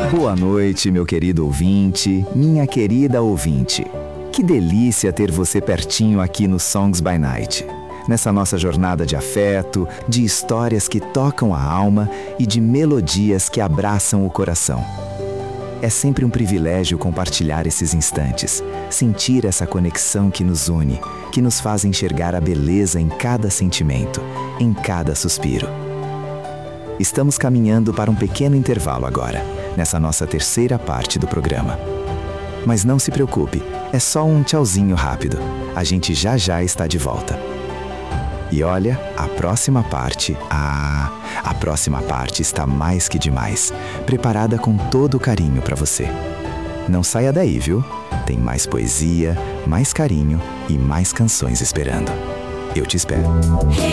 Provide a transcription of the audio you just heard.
Boa noite, meu querido ouvinte, minha querida ouvinte. Que delícia ter você pertinho aqui no Songs by Night. Nessa nossa jornada de afeto, de histórias que tocam a alma e de melodias que abraçam o coração. É sempre um privilégio compartilhar esses instantes, sentir essa conexão que nos une, que nos faz enxergar a beleza em cada sentimento, em cada suspiro. Estamos caminhando para um pequeno intervalo agora, nessa nossa terceira parte do programa. Mas não se preocupe, é só um tchauzinho rápido. A gente já está de volta. E olha, a próxima parte está mais que demais, preparada com todo o carinho para você. Não saia daí, viu? Tem mais poesia, mais carinho e mais canções esperando. Eu te espero.